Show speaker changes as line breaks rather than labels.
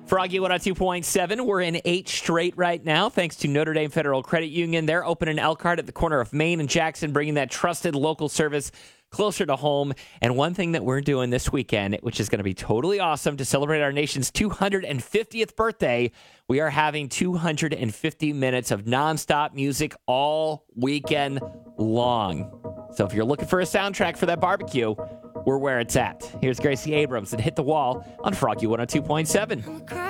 Froggy 102.7. We're in 8 straight right now, thanks to Notre Dame Federal Credit Union. They're open in Elkhart at the corner of Main and Jackson, bringing that trusted local service closer to home. And one thing that we're doing this weekend, which is going to be totally awesome to celebrate our nation's 250th birthday, we are having 250 minutes of nonstop music all weekend long. So if you're looking for a soundtrack for that barbecue, we're where it's at. Here's Gracie Abrams and Hit the Wall on Froggy 102.7.